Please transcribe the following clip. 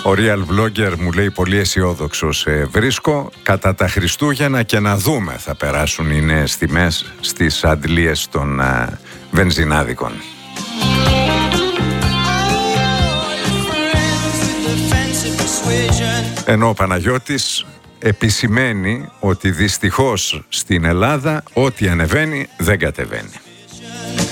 Ο Real Vlogger μου λέει πολύ αισιόδοξο βρίσκω. Κατά τα Χριστούγεννα και να δούμε θα περάσουν οι νέες τιμές στις αντλίες των βενζινάδικων. Ενώ ο Παναγιώτης επισημαίνει ότι δυστυχώς στην Ελλάδα ό,τι ανεβαίνει δεν κατεβαίνει.